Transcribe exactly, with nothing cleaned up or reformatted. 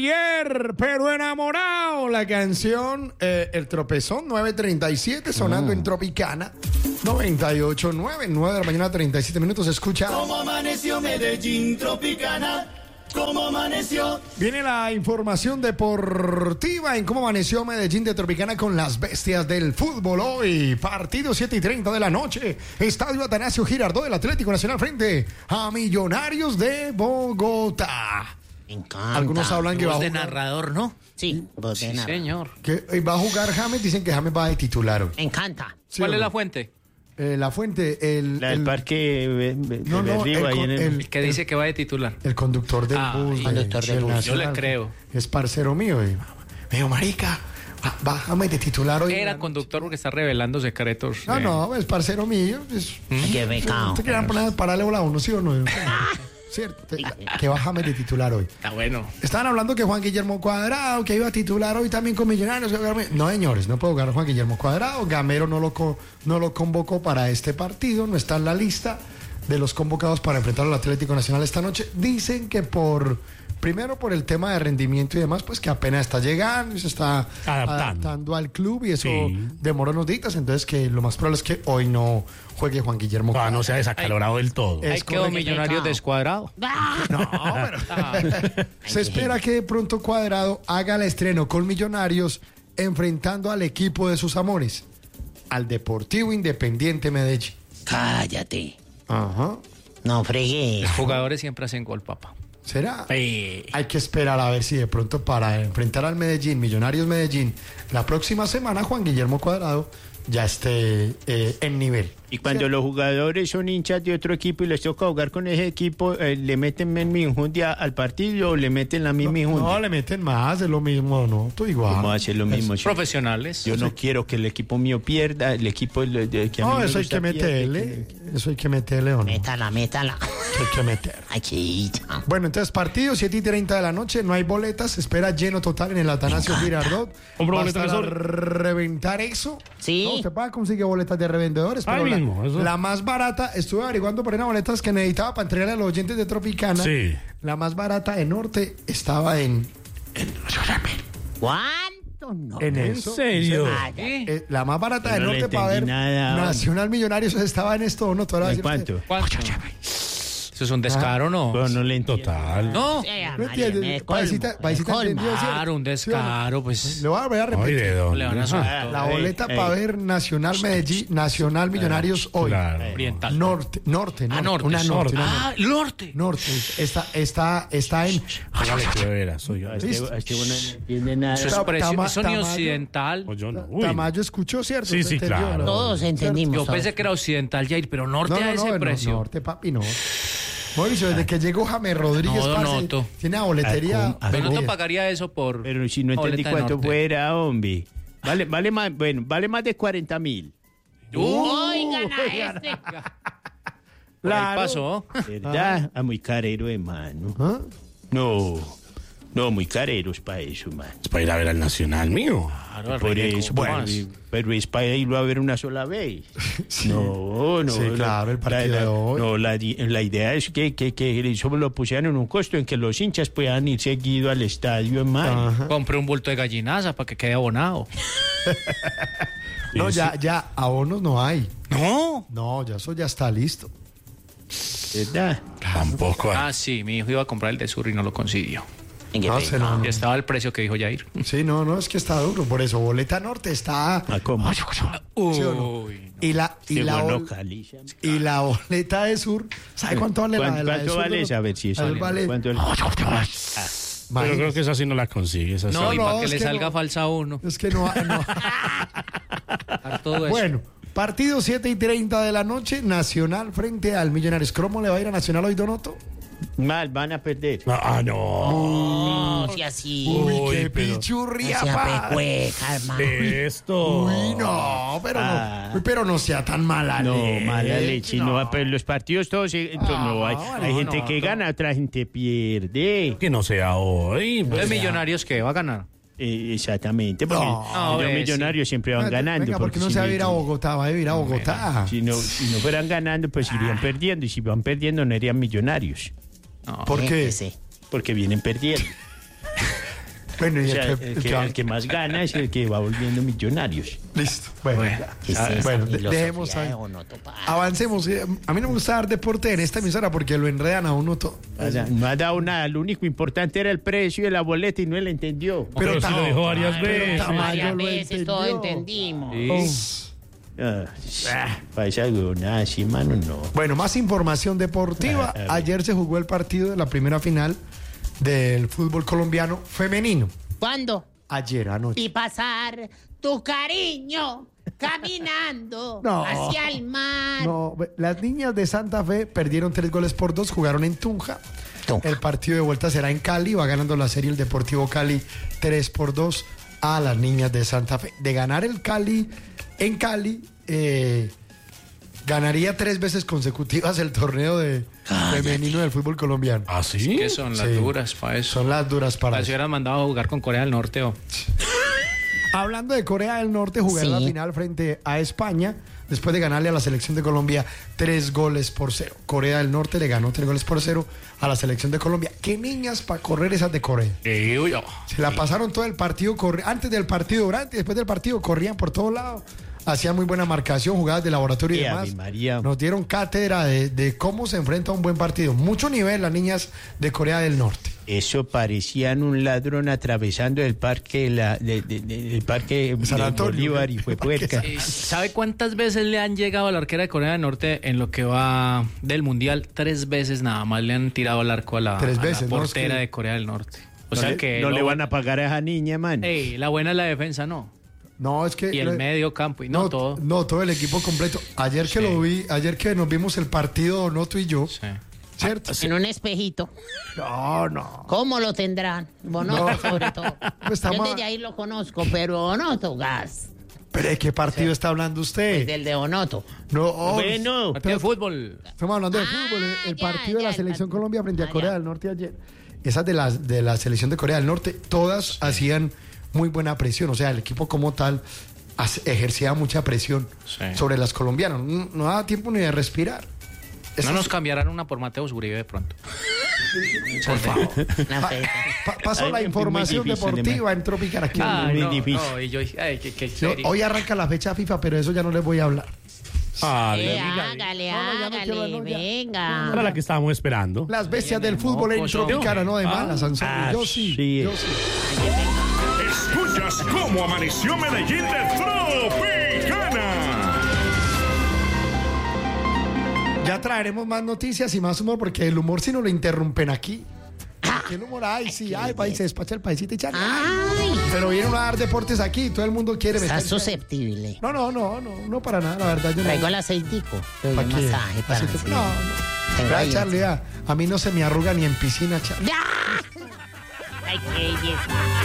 Ayer, pero enamorado, la canción eh, El Tropezón, nueve treinta y siete, sonando mm. en Tropicana, noventa y ocho punto nueve, nueve de la mañana, treinta y siete minutos, escucha. ¿Cómo amaneció Medellín, Tropicana? ¿Cómo amaneció? Viene la información deportiva en cómo amaneció Medellín de Tropicana con las bestias del fútbol hoy. Partido siete y treinta de la noche. Estadio Atanasio Girardot del Atlético Nacional frente a Millonarios de Bogotá. Me encanta. Algunos hablan que va a Voz de jugar... narrador, ¿no? Sí, voz de Sí, narrador. señor. Que va a jugar James, dicen que James va de titular hoy. Me encanta. ¿Sí ¿Cuál o es no? la fuente? Eh, la fuente, el... La del el- parque eh, de No, no, Berrío, el ahí con- en el... el- El que dice que va de titular. El conductor del Ah, bus. el conductor del del bus. Nacional, Yo le creo. Es parcero mío. Y, me dijo, marica, ba- bájame de titular hoy. Era conductor porque está revelando secretos. No, eh. no, es parcero mío. Es, Qué pecado. ¿Te querían poner paralelo a la uno, sí o no? Cierto, te- que bájame de titular hoy. Está bueno. Estaban hablando que Juan Guillermo Cuadrado, que iba a titular hoy también con Millonarios. No, señores, no puede jugar Juan Guillermo Cuadrado. Gamero no lo, co- no lo convocó para este partido, no está en la lista de los convocados para enfrentar al Atlético Nacional esta noche. Dicen que por, primero por el tema de rendimiento y demás, pues que apenas está llegando y se está Adaptando. adaptando al club y eso Sí. demoró unos días. Entonces que lo más probable es que hoy no juegue Juan Guillermo Ah, Cuadrado. no se ha desacalorado del todo. Es Ahí quedó correcto. Millonarios descuadrado. No, pero se espera que de pronto Cuadrado haga el estreno con Millonarios enfrentando al equipo de sus amores, al Deportivo Independiente Medellín. Cállate. Ajá. No fregues. Los jugadores siempre hacen gol, papá. ¿Será? Sí. Hay que esperar a ver si de pronto para enfrentar al Medellín, Millonarios Medellín, la próxima semana Juan Guillermo Cuadrado ya esté eh, en nivel. Y cuando los jugadores son hinchas de otro equipo y les toca jugar con ese equipo, eh, ¿le meten en minjundia al partido o le meten la misma No, minjundia? le meten más, es lo mismo, ¿no? Tú igual. ¿Cómo hace lo mismo? Si- Profesionales. Yo no quiero que el equipo mío pierda, el equipo de, de- que a mí No, me eso hay gusta que meterle, pierde, eso hay que meterle, ¿o no? Métala, métala. Eso hay que meter. Ay, chicha. Bueno, entonces partido siete y treinta de la noche, no hay boletas, se espera lleno total en el Atanasio Girardot. ¿Compro Va a boletas, estar a profesor? reventar eso. Sí. No, usted paga, consigue boletas de revendedores, pero Ahí la, mismo, eso. la más barata, estuve averiguando por unas boletas que necesitaba para entregarle a los oyentes de Tropicana. Sí. La más barata de Norte estaba en... en ¿Cuánto? No. en ¿En eso. serio? Ay, ay. Eh, la más barata Yo de no le Norte para ver entendí nada. Nacional Millonarios estaba en esto, ¿no? Tú ahora ¿En vas a decir, cuánto? ¿Cuánto? ¿Eso es un descaro, no? Bueno, no le entiendo. Total. No. Sea, ¿No María, entiendes? me colmo, Paisita- me Paisita colmo. entendió, ¿cierto? Claro, un descaro, pues. Le voy a volver a Ay, repetir. ¿de dónde? Le van a Ah, soltar. La Ey, boleta ey. para ver Nacional Medellín, Nacional Millonarios hoy. Claro. Oriental. Norte, norte, Ah, norte, norte. una norte, una Ah, norte. norte. Está, está, está en. Póngale que de veras, soy yo. A este, Listo. a este uno no entiende nada. Eso es Ta- precio. tama- Eso ni tamaño. occidental. Pues yo no. Uy. Tamayo escuchó, ¿cierto? Sí, ¿Usted sí, entendió, claro. no? Todos entendimos. Yo todos. pensé que era occidental, Jair, pero norte No, no, a ese no, no, precio. norte, papi, no. Mauricio, desde que llegó James Rodríguez, No, parce, Donoto. tiene la boletería. Ah, ¿cómo? Pero no vendida. pagaría eso por. Pero si no entendí boleta de cuánto norte. fuera, hombre. Vale, vale más, bueno, vale más de cuarenta mil. Oigan a este. Por ahí pasó. ¿Verdad? Ah, muy carero, hermano. ¿Ah? No, no, muy careros para eso, man. Es para ir a ver al Nacional mío. Claro, Por René, eso, ¿cómo bueno, más? pero es para irlo a ver una sola vez. Sí. No, no. Sí, claro, el partido la, la- de hoy. No, la, di- la idea es que, que, que eso lo pusieran en un costo en que los hinchas puedan ir seguido al estadio, hermano. Ajá. Compré un bulto de gallinaza para que quede abonado. No, ya, ya, abonos no hay. No. No, ya eso ya está listo. ¿Verdad? Tampoco. hay. Ah, sí, mi hijo iba a comprar el de Sur y no lo consiguió. En qué No, pecado. se no, no. Y estaba el precio que dijo Jair. Sí, no, no, es que está duro. Por eso, boleta norte está. Ah, ¿cómo? ¿Sí o no? Uy, Y la, y Se la, bol- localiza. y la boleta de sur, ¿sabe cuánto vale la, ¿Cuánto, la de cuánto sur? vale esa? A ver si A ver, es vale. ¿Cuánto vale? Pero Imagínese. creo que esa sí no la consigue. Esa sí. no, No, y no, para que es le que salga no. falsa a uno. Es que no. no. Todo eso. Bueno, partido siete y treinta de la noche, Nacional frente al Millonarios. ¿Cómo le va a ir a Nacional hoy, Donoto? Mal, van a perder. Ah, no. No sea así. Uy, Uy, qué pero- No pichurria, sea pa. pecueca, hermano. Esto. Uy, no, pero Ah. no, uy, pero no sea tan mala No, leche, mala leche. No, pero los partidos todos. eh, entonces, no, hay, Ah, hay no, gente no, que no. gana, otra gente pierde. Que no sea hoy. ¿Entonces Millonarios qué? ¿Va a ganar? Eh, exactamente, porque No, los eh, millonarios siempre van ganando. Venga, ¿por qué no si se va a no- ir a Bogotá? Va a ir a Bogotá. Si no, si no fueran ganando, pues irían perdiendo. Y si van perdiendo, no irían millonarios. No. ¿Por qué? Ese. Porque vienen perdiendo. Bueno, O y sea, el que- el el que, que va- el que más gana es el que va volviendo millonarios. Listo. Bueno, Bueno. ya. ¿Qué es Ah, esa bueno, de- filosofía dejemos ahí. de Onoto, pa? Avancemos. Eh, A mí no me gusta dar deporte en esta emisora porque lo enredan a uno todo. O sea, no ha dado nada. Lo único importante era el precio de la boleta y no él entendió. Pero Pero, ta- sí lo dijo varias Pero veces. Tamayo varias lo veces todo entendió. entendimos. Ah, para esa nada así, mano, no. Bueno, más información deportiva. A- a ver. Ayer se jugó el partido de la primera final del fútbol colombiano femenino. ¿Cuándo? Ayer anoche. Y pasar tu cariño caminando No. hacia el mar. No, las niñas de Santa Fe perdieron tres goles por dos, jugaron en Tunja. Tunja. El partido de vuelta será en Cali, va ganando la serie el Deportivo Cali tres por dos a las niñas de Santa Fe. De ganar el Cali en Cali, eh, ganaría tres veces consecutivas el torneo de femenino del fútbol colombiano. ¿Ah, sí? Que son las Sí. duras para eso. Son las duras para Para eso. eso hubieran mandado a jugar con Corea del Norte o. Hablando de Corea del Norte, jugaron Sí. la final frente a España después de ganarle a la selección de Colombia tres goles por cero. Corea del Norte le ganó tres goles por cero a la selección de Colombia. ¿Qué niñas para correr esas de Corea? Eh, uy, oh. Se la pasaron todo el partido, corri- antes del partido, durante y después del partido, corrían por todos lados. Hacían muy buena marcación, jugadas de laboratorio y Eh, demás. Ave María. Nos dieron cátedra de, de cómo se enfrenta a un buen partido. Mucho nivel las niñas de Corea del Norte. Eso parecían un ladrón atravesando el parque, la, de, de- de- el parque San de Antonio. Bolívar y fue puerca. Eh, ¿Sabe cuántas veces le han llegado a la arquera de Corea del Norte en lo que va del Mundial? Tres veces nada más le han tirado al arco a la, Tres a la veces, ¿no? Es portera que- de Corea del Norte. O No sea le- que no lo- le van a pagar a esa niña, man. Ey, la buena es la defensa, no. No, es que. Y el medio campo, y no, todo. No, todo el equipo completo. Ayer que Sí. lo vi, ayer que nos vimos el partido, no tú y yo, Sí. ¿cierto? En un espejito. No, no. ¿Cómo lo tendrán? Bonoto, No. sobre todo. Pues estamos- Yo desde ahí lo conozco, pero Bonoto, gas. Pero ¿de qué partido está hablando usted? Del de Bonoto. No, oh, Bueno, Partido de fútbol. estamos hablando de Ah, fútbol. El, el ya, partido de ya, la el selección partido. Colombia frente a Ah, Corea ya. del Norte ayer. Esas de la, de la selección de Corea del Norte, todas hacían muy buena presión. O sea, el equipo como tal hace- ejercía mucha presión Sí. sobre las colombianas. No, no daba tiempo ni de respirar. No Esas- nos cambiarán una por Mateo Uribe de pronto. Por favor. Una fe. Pa- pasó Ay, la muy información difícil de deportiva en Tropical aquí. Ay, muy no, difícil. no, y yo, ay, qué, qué Yo- serio. hoy arranca la fecha FIFA, pero eso ya no les voy a hablar. Ah, Eh, diga, hágale, No, no, ya no quiero, hágale, no, ya. venga. era la que estábamos esperando. Las bestias Ay, en del el fútbol en moco, Tropicana, no de malas, Anselmo. Ah, Yo sí, sí. yo sí. Escuchas cómo amaneció Medellín de Tropicana. Ya traeremos más noticias y más humor, porque el humor si no lo interrumpen aquí. ¿Qué el humor? Ay, sí, ay, país, se despacha el paisito y chale. Ay, Pero vienen a dar deportes aquí, todo el mundo quiere está meterse. susceptible. No, no, no, no, no para nada, la verdad yo no. Traigo el aceitico. Traigo ¿Para el qué? masaje para Así que- sí. No, no. Tengo Vea, ahí Charlie, vea, a mí no se me arruga ni en piscina, Charlie. ¡Ya! Ay, qué belleza.